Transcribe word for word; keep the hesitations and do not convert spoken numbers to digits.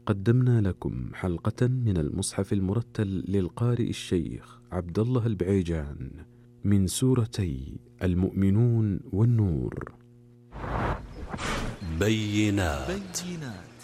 قدمنا لكم حلقة من المصحف المرتل للقارئ الشيخ عبد الله البعيجان من سورتي المؤمنون والنور. بينات, بينات